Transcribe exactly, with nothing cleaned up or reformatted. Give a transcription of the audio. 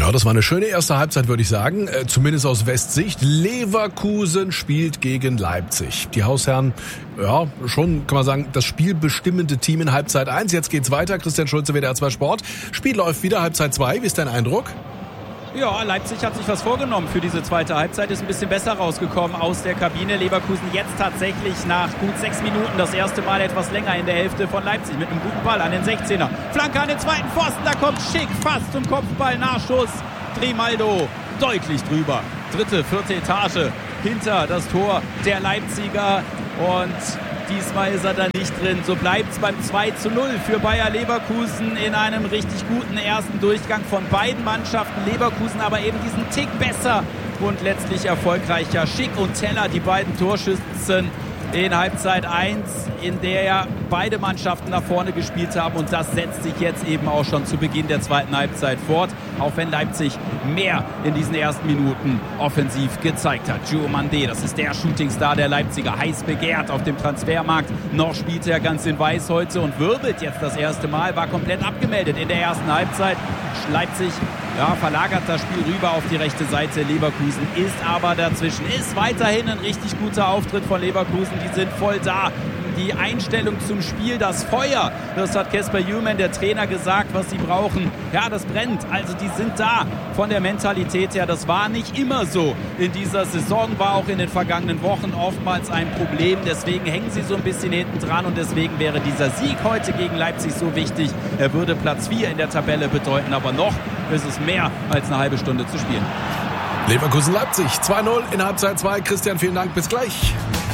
Ja, das war eine schöne erste Halbzeit, würde ich sagen. Äh, zumindest aus Westsicht. Leverkusen spielt gegen Leipzig. Die Hausherren, ja, schon, kann man sagen, das spielbestimmende Team in Halbzeit eins. Jetzt geht's weiter. Christian Schulze, W D R zwei Sport. Spiel läuft wieder, Halbzeit zwei. Wie ist dein Eindruck? Ja, Leipzig hat sich was vorgenommen für diese zweite Halbzeit, ist ein bisschen besser rausgekommen aus der Kabine. Leverkusen jetzt tatsächlich nach gut sechs Minuten das erste Mal etwas länger in der Hälfte von Leipzig mit einem guten Ball an den sechzehner. Flanke an den zweiten Pfosten, da kommt Schick fast zum Kopfball, Nachschuss. Grimaldo deutlich drüber. Dritte, vierte Etage hinter das Tor der Leipziger und diesmal ist er da nicht drin. So bleibt es beim zwei zu null für Bayer Leverkusen in einem richtig guten ersten Durchgang von beiden Mannschaften. Leverkusen aber eben diesen Tick besser und letztlich erfolgreicher. Schick und Teller, die beiden Torschützen in Halbzeit eins, in der ja beide Mannschaften nach vorne gespielt haben. Und das setzt sich jetzt eben auch schon zu Beginn der zweiten Halbzeit fort. Auch wenn Leipzig mehr in diesen ersten Minuten offensiv gezeigt hat. Diomandé, das ist der Shootingstar der Leipziger, heiß begehrt auf dem Transfermarkt. Noch spielt er ganz in Weiß heute und wirbelt jetzt das erste Mal, war komplett abgemeldet in der ersten Halbzeit. Leipzig ja, verlagert das Spiel rüber auf die rechte Seite. Leverkusen ist aber dazwischen. Ist weiterhin ein richtig guter Auftritt von Leverkusen. Die sind voll da. Die Einstellung zum Spiel, das Feuer, das hat Kasper Hjulmand, der Trainer, gesagt, was sie brauchen. Ja, das brennt. Also die sind da von der Mentalität her. Das war nicht immer so in dieser Saison, war auch in den vergangenen Wochen oftmals ein Problem. Deswegen hängen sie so ein bisschen hinten dran und deswegen wäre dieser Sieg heute gegen Leipzig so wichtig. Er würde Platz vier in der Tabelle bedeuten, aber noch ist es mehr als eine halbe Stunde zu spielen. Leverkusen-Leipzig zwei null in Halbzeit zwei. Christian, vielen Dank. Bis gleich.